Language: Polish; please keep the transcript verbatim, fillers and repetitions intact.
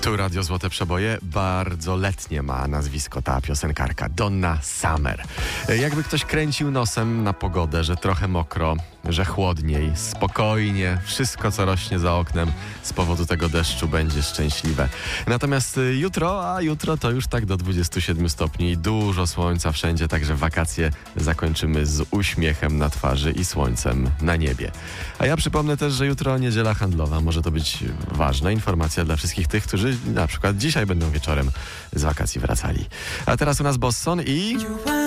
Tu Radio Złote Przeboje. Bardzo letnie ma nazwisko ta piosenkarka. Donna Summer. Jakby ktoś kręcił nosem na pogodę, że trochę mokro, że chłodniej, spokojnie, wszystko co rośnie za oknem z powodu tego deszczu będzie szczęśliwe. Natomiast jutro, a jutro to już tak do dwudziestu siedmiu stopni i dużo słońca wszędzie, także wakacje zakończymy z uśmiechem na twarzy i słońcem na niebie. A ja przypomnę też, że jutro niedziela handlowa. Może to być ważna informacja dla wszystkich tych, którzy na przykład dzisiaj będą wieczorem z wakacji wracali. A teraz u nas Bosson i...